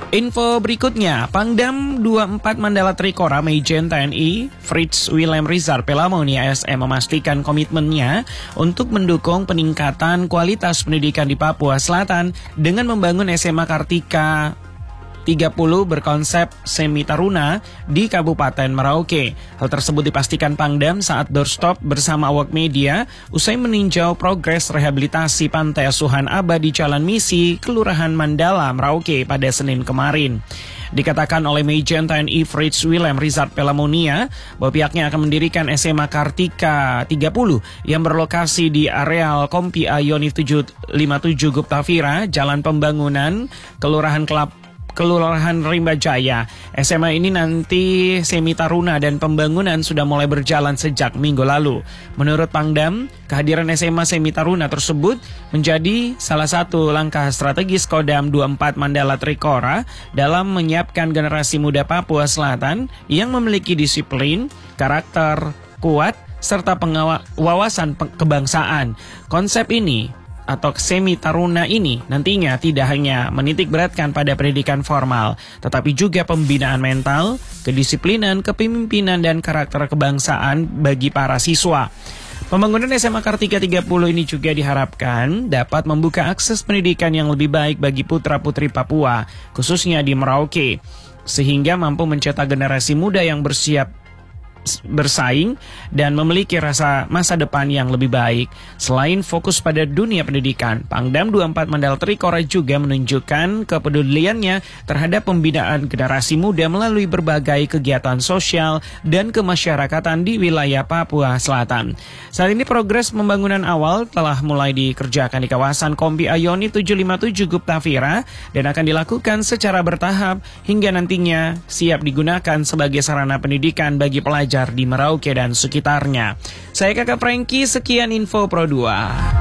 Info berikutnya, Pangdam 24 Mandala Trikora Majen TNI Fritz Willem Rizar Pelamoni ASM memastikan komitmennya untuk mendukung peningkatan kualitas pendidikan di Papua Selatan dengan membangun SMA Kartika 30 berkonsep semi taruna di Kabupaten Merauke. Hal tersebut dipastikan Pangdam saat doorstop bersama awak media usai meninjau progres rehabilitasi Pantai Asuhan Abadi Jalan Misi, Kelurahan Mandala, Merauke pada Senin kemarin. Dikatakan oleh Majen TNI Fritz Willem Rizar Pelamonia bahwa pihaknya akan mendirikan SMA Kartika 30 yang berlokasi di areal Kompi Yonif 757 Guptavira, Jalan Pembangunan, Kelurahan Rimba Jaya. SMA ini nanti semi taruna dan pembangunan sudah mulai berjalan sejak minggu lalu. Menurut Pangdam, kehadiran SMA semi taruna tersebut menjadi salah satu langkah strategis Kodam 24 Mandala Trikora dalam menyiapkan generasi muda Papua Selatan yang memiliki disiplin, karakter kuat, serta wawasan kebangsaan. Konsep ini atau semi taruna ini nantinya tidak hanya menitik beratkan pada pendidikan formal, tetapi juga pembinaan mental, kedisiplinan, kepemimpinan, dan karakter kebangsaan bagi para siswa. Pembangunan SMA Kartika 30 ini juga diharapkan dapat membuka akses pendidikan yang lebih baik bagi putra-putri Papua, khususnya di Merauke, sehingga mampu mencetak generasi muda yang bersiap bersaing dan memiliki rasa masa depan yang lebih baik. Selain fokus pada dunia pendidikan, Pangdam 24 Mandala Trikora juga menunjukkan kepeduliannya terhadap pembinaan generasi muda melalui berbagai kegiatan sosial dan kemasyarakatan di wilayah Papua Selatan. Saat ini progres pembangunan awal telah mulai dikerjakan di kawasan Kompi Ayoni 757 Guptavira dan akan dilakukan secara bertahap hingga nantinya siap digunakan sebagai sarana pendidikan bagi pelajar di Merauke dan sekitarnya. Saya Kakak Franky, sekian info Pro 2.